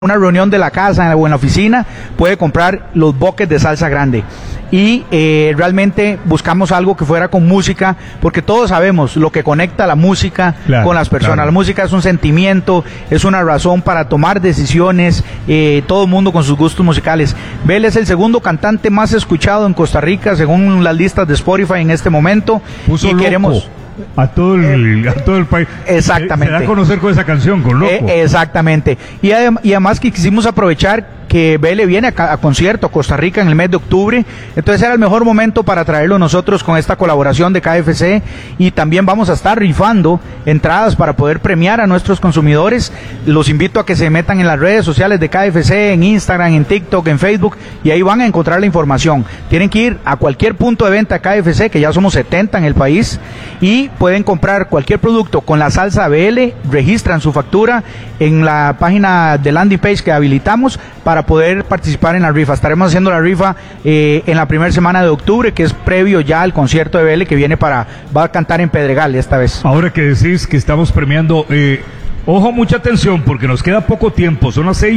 una reunión de la casa o en la oficina, puede comprar los buckets de salsa grande. Y realmente buscamos algo que fuera con música, porque todos sabemos lo que conecta la música con las personas. Claro. La música es un sentimiento, es una razón para tomar decisiones, todo el mundo con sus gustos musicales. Bele es el segundo cantante más escuchado en Costa Rica, según las listas de Spotify en este momento. Puso y loco queremos a todo el país. Exactamente. Se da a conocer con esa canción, con Loco. Exactamente. Y además que quisimos aprovechar que Bele viene a concierto a Costa Rica en el mes de octubre, entonces era el mejor momento para traerlo nosotros con esta colaboración de KFC, y también vamos a estar rifando entradas para poder premiar a nuestros consumidores. Los invito a que se metan en las redes sociales de KFC, en Instagram, en TikTok, en Facebook, y ahí van a encontrar la información. Tienen que ir a cualquier punto de venta KFC, que ya somos 70 en el país, y pueden comprar cualquier producto con la salsa Bele, registran su factura en la página de landing page que habilitamos para poder participar en la rifa. Estaremos haciendo la rifa en la primera semana de octubre, que es previo ya al concierto de Bele, que va a cantar en Pedregal esta vez. Ahora que decís que estamos premiando, ojo, mucha atención, porque nos queda poco tiempo, son las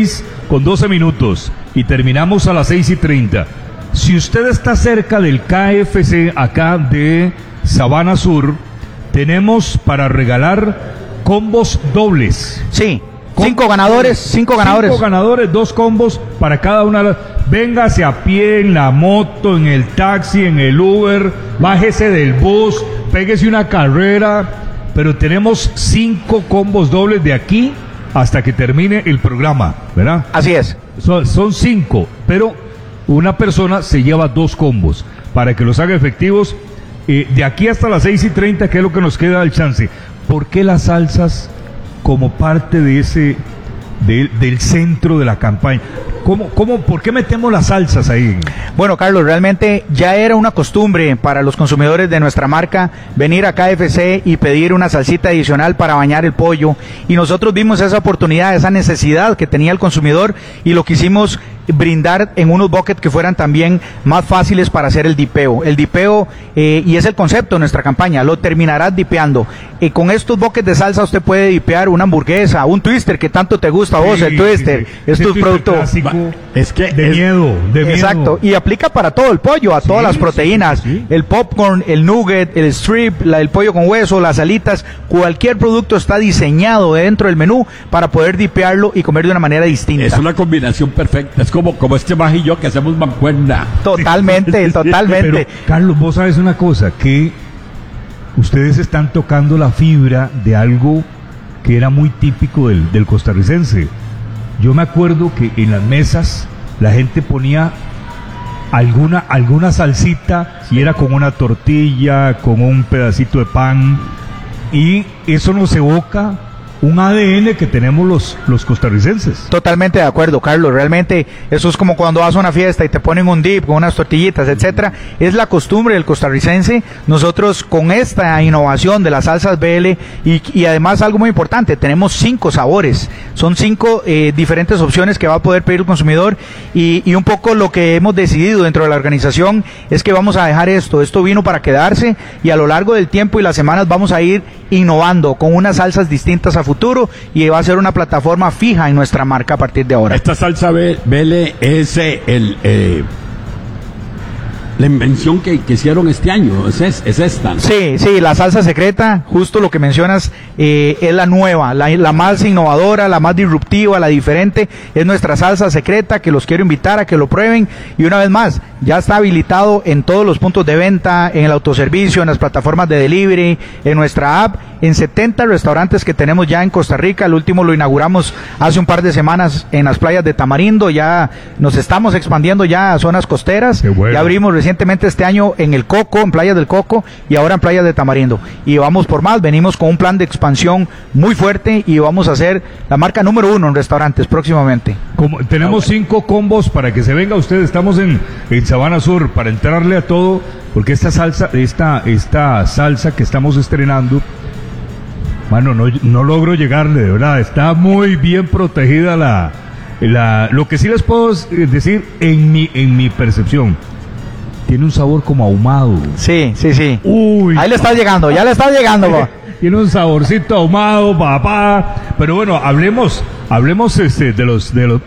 6:12 y terminamos a las 6:30. Si usted está cerca del KFC acá de Sabana Sur, tenemos para regalar combos dobles. Sí. Cinco ganadores. 5 ganadores, 2 combos para cada una. Véngase a pie, en la moto, en el taxi, en el Uber, bájese del bus, péguese una carrera, pero tenemos 5 combos dobles de aquí hasta que termine el programa, ¿verdad? Así es. Son 5, pero una persona se lleva 2 combos para que los haga efectivos de aquí hasta las 6:30, que es lo que nos queda el chance. ¿Por qué las salsas como parte de del centro de la campaña? ¿Por qué metemos las salsas ahí? Bueno, Carlos, realmente ya era una costumbre para los consumidores de nuestra marca venir a KFC y pedir una salsita adicional para bañar el pollo, y nosotros vimos esa oportunidad, esa necesidad que tenía el consumidor, y lo quisimos brindar en unos buckets que fueran también más fáciles para hacer el dipeo. El dipeo, y es el concepto de nuestra campaña, lo terminarás dipeando. Con estos buckets de salsa usted puede dipear una hamburguesa, un twister que tanto te gusta a vos, el twister, es tu producto. Es que de miedo. Exacto, y aplica para todo el pollo, a todas las proteínas, el popcorn, el nugget, el strip, el pollo con hueso, las alitas, cualquier producto está diseñado dentro del menú para poder dipearlo y comer de una manera distinta. Es una combinación perfecta, es como este Maje y yo que hacemos mancuerna. Totalmente. Pero, Carlos, vos sabes una cosa, que ustedes están tocando la fibra de algo que era muy típico del costarricense. Yo me acuerdo que en las mesas la gente ponía alguna salsita, y era con una tortilla, con un pedacito de pan, y eso nos evoca un ADN que tenemos los costarricenses. Totalmente de acuerdo, Carlos. Realmente eso es como cuando vas a una fiesta y te ponen un dip con unas tortillitas, etcétera. Es la costumbre del costarricense. Nosotros con esta innovación de las salsas Bele y además algo muy importante, tenemos 5 sabores. Son 5 diferentes opciones que va a poder pedir el consumidor, y un poco lo que hemos decidido dentro de la organización es que vamos a dejar esto vino para quedarse, y a lo largo del tiempo y las semanas vamos a ir innovando con unas salsas distintas a futuro, y va a ser una plataforma fija en nuestra marca a partir de ahora. Esta salsa Bele es la invención que hicieron este año, es esta, ¿no? Sí, la salsa secreta, justo lo que mencionas, es la nueva, la más innovadora, la más disruptiva, la diferente, es nuestra salsa secreta, que los quiero invitar a que lo prueben, y una vez más, ya está habilitado en todos los puntos de venta, en el autoservicio, en las plataformas de delivery, en nuestra app, en 70 restaurantes que tenemos ya en Costa Rica. El último lo inauguramos hace un par de semanas en las playas de Tamarindo, ya nos estamos expandiendo ya a zonas costeras. Bueno. Ya abrimos recientemente este año en el Coco, en Playas del Coco, y ahora en Playas de Tamarindo, y vamos por más. Venimos con un plan de expansión muy fuerte, y vamos a ser la marca número 1 en restaurantes próximamente. Tenemos 5 combos para que se venga usted. Estamos en Sabana Sur para entrarle a todo, porque esta salsa que estamos estrenando, mano, no logro llegarle, de verdad, está muy bien protegida lo que sí les puedo decir en mi percepción, tiene un sabor como ahumado. Sí. Uy, Ahí le está llegando, ya le está llegando. tiene un saborcito ahumado, papá. Pero bueno, hablemos de los